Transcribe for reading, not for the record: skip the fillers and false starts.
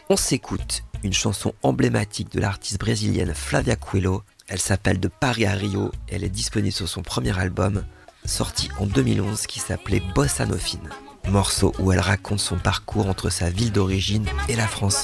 On s'écoute une chanson emblématique de l'artiste brésilienne Flavia Coelho. Elle s'appelle De Paris à Rio. Elle est disponible sur son premier album, sorti en 2011, qui s'appelait Bossa No Fim. Morceau où elle raconte son parcours entre sa ville d'origine et la France.